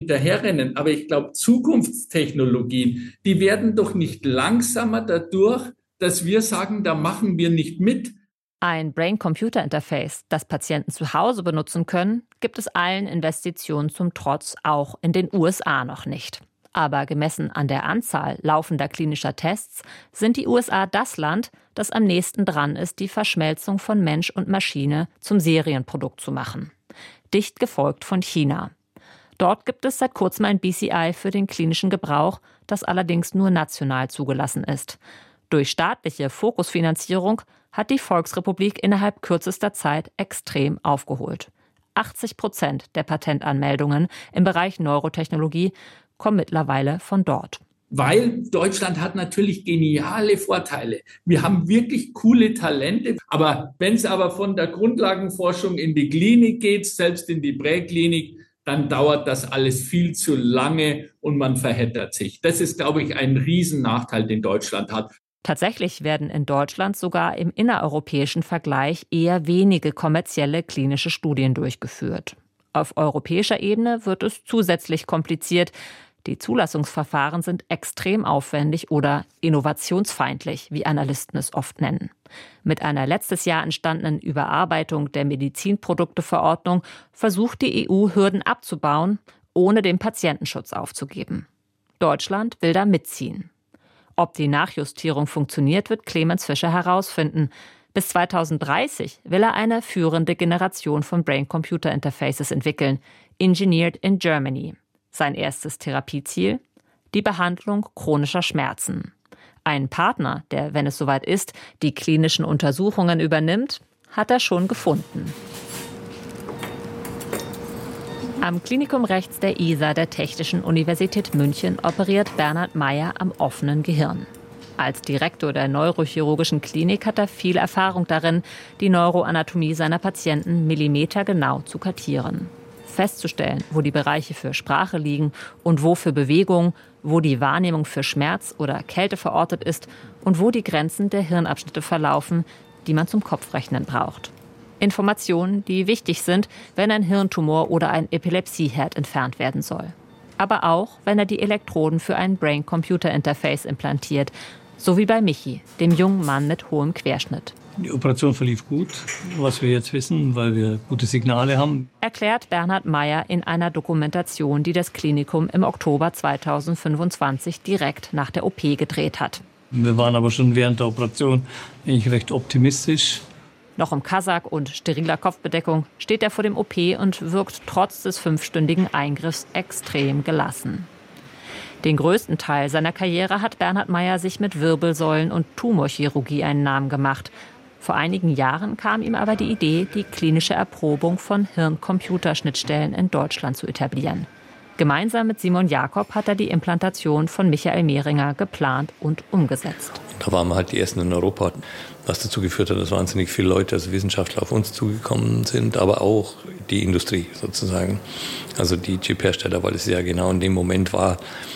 hinterherrennen. Aber ich glaube, Zukunftstechnologien, die werden doch nicht langsamer dadurch, dass wir sagen, da machen wir nicht mit. Ein Brain-Computer-Interface, das Patienten zu Hause benutzen können, gibt es allen Investitionen zum Trotz auch in den USA noch nicht. Aber gemessen an der Anzahl laufender klinischer Tests sind die USA das Land, das am nächsten dran ist, die Verschmelzung von Mensch und Maschine zum Serienprodukt zu machen. Dicht gefolgt von China. Dort gibt es seit kurzem ein BCI für den klinischen Gebrauch, das allerdings nur national zugelassen ist. Durch staatliche Fokusfinanzierung hat die Volksrepublik innerhalb kürzester Zeit extrem aufgeholt. 80% der Patentanmeldungen im Bereich Neurotechnologie kommen mittlerweile von dort. Weil Deutschland hat natürlich geniale Vorteile. Wir haben wirklich coole Talente. Aber wenn es aber von der Grundlagenforschung in die Klinik geht, selbst in die Präklinik, dann dauert das alles viel zu lange und man verheddert sich. Das ist, glaube ich, ein Riesennachteil, den Deutschland hat. Tatsächlich werden in Deutschland sogar im innereuropäischen Vergleich eher wenige kommerzielle klinische Studien durchgeführt. Auf europäischer Ebene wird es zusätzlich kompliziert. Die Zulassungsverfahren sind extrem aufwendig oder innovationsfeindlich, wie Analysten es oft nennen. Mit einer letztes Jahr entstandenen Überarbeitung der Medizinprodukteverordnung versucht die EU, Hürden abzubauen, ohne den Patientenschutz aufzugeben. Deutschland will da mitziehen. Ob die Nachjustierung funktioniert, wird Clemens Fischer herausfinden. Bis 2030 will er eine führende Generation von Brain-Computer-Interfaces entwickeln, engineered in Germany. Sein erstes Therapieziel? Die Behandlung chronischer Schmerzen. Einen Partner, der, wenn es soweit ist, die klinischen Untersuchungen übernimmt, hat er schon gefunden. Am Klinikum rechts der ISA der Technischen Universität München operiert Bernhard Meyer am offenen Gehirn. Als Direktor der neurochirurgischen Klinik hat er viel Erfahrung darin, die Neuroanatomie seiner Patienten millimetergenau zu kartieren. Festzustellen, wo die Bereiche für Sprache liegen und wo für Bewegung, wo die Wahrnehmung für Schmerz oder Kälte verortet ist und wo die Grenzen der Hirnabschnitte verlaufen, die man zum Kopfrechnen braucht. Informationen, die wichtig sind, wenn ein Hirntumor oder ein Epilepsieherd entfernt werden soll. Aber auch, wenn er die Elektroden für ein Brain-Computer-Interface implantiert, so wie bei Michi, dem jungen Mann mit hohem Querschnitt. Die Operation verlief gut, was wir jetzt wissen, weil wir gute Signale haben. Erklärt Bernhard Meyer in einer Dokumentation, die das Klinikum im Oktober 2025 direkt nach der OP gedreht hat. Wir waren aber schon während der Operation eigentlich recht optimistisch. Noch im Kasak und steriler Kopfbedeckung steht er vor dem OP und wirkt trotz des 5-stündigen Eingriffs extrem gelassen. Den größten Teil seiner Karriere hat Bernhard Meyer sich mit Wirbelsäulen- und Tumorchirurgie einen Namen gemacht. Vor einigen Jahren kam ihm aber die Idee, die klinische Erprobung von Hirn-Computer-Schnittstellen in Deutschland zu etablieren. Gemeinsam mit Simon Jakob hat er die Implantation von Michael Mehringer geplant und umgesetzt. Da waren wir halt die Ersten in Europa, was dazu geführt hat, dass wahnsinnig viele Leute, also Wissenschaftler, auf uns zugekommen sind, aber auch die Industrie sozusagen, also die Chip-Hersteller, weil es ja genau in dem Moment war,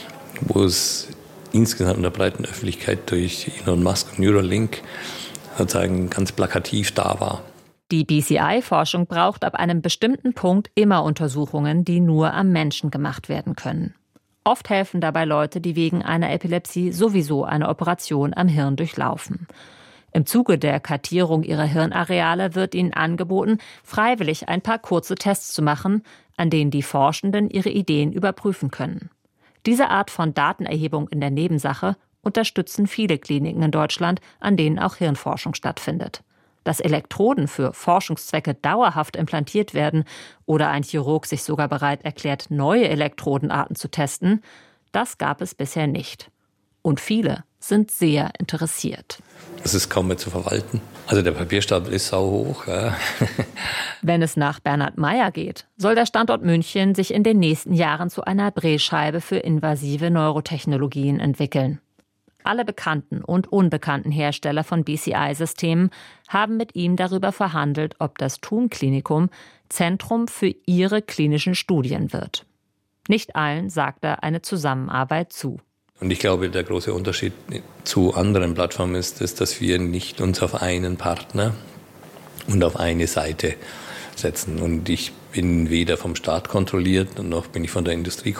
wo es insgesamt in der breiten Öffentlichkeit durch Elon Musk und Neuralink sozusagen ganz plakativ da war. Die BCI-Forschung braucht ab einem bestimmten Punkt immer Untersuchungen, die nur am Menschen gemacht werden können. Oft helfen dabei Leute, die wegen einer Epilepsie sowieso eine Operation am Hirn durchlaufen. Im Zuge der Kartierung ihrer Hirnareale wird ihnen angeboten, freiwillig ein paar kurze Tests zu machen, an denen die Forschenden ihre Ideen überprüfen können. Diese Art von Datenerhebung in der Nebensache unterstützen viele Kliniken in Deutschland, an denen auch Hirnforschung stattfindet. Dass Elektroden für Forschungszwecke dauerhaft implantiert werden oder ein Chirurg sich sogar bereit erklärt, neue Elektrodenarten zu testen, das gab es bisher nicht. Und viele sind sehr interessiert. Das ist kaum mehr zu verwalten. Also der Papierstapel ist sauhoch. Ja. Wenn es nach Bernhard Meyer geht, soll der Standort München sich in den nächsten Jahren zu einer Drehscheibe für invasive Neurotechnologien entwickeln. Alle bekannten und unbekannten Hersteller von BCI-Systemen haben mit ihm darüber verhandelt, ob das TUM-Klinikum Zentrum für ihre klinischen Studien wird. Nicht allen sagt er eine Zusammenarbeit zu. Und ich glaube, der große Unterschied zu anderen Plattformen ist, dass wir nicht uns auf einen Partner und auf eine Seite setzen. Und ich bin weder vom Staat kontrolliert, noch bin ich von der Industrie